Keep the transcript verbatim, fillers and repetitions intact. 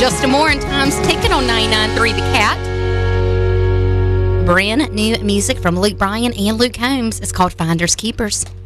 Justin Moore and Times Ticket on ninety-nine point three The Cat. Brand new music from Luke Bryan and Luke Combs. It's called Finders Keepers.